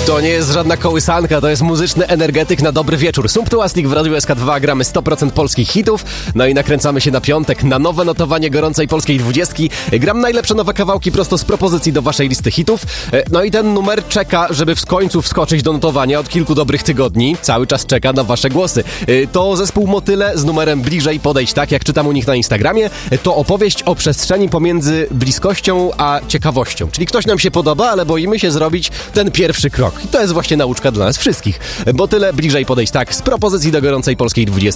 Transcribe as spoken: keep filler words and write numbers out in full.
To nie jest żadna kołysanka, to jest muzyczny energetyk na dobry wieczór. Sumptułastik w Radiu S K dwa, gramy sto procent polskich hitów, no i nakręcamy się na piątek na nowe notowanie gorącej polskiej dwudziestki. Gram najlepsze nowe kawałki prosto z propozycji do waszej listy hitów. No i ten numer czeka, żeby w końcu wskoczyć do notowania od kilku dobrych tygodni. Cały czas czeka na wasze głosy. To zespół Motyle z numerem Bliżej podejść tak, jak czytam u nich na Instagramie. To opowieść o przestrzeni pomiędzy bliskością a ciekawością. Czyli ktoś nam się podoba, ale boimy się zrobić ten pierwszy krok. I to jest właśnie nauczka dla nas wszystkich. Motyle, Bliżej podejść tak, z propozycji do gorącej polskiej dwudziestki.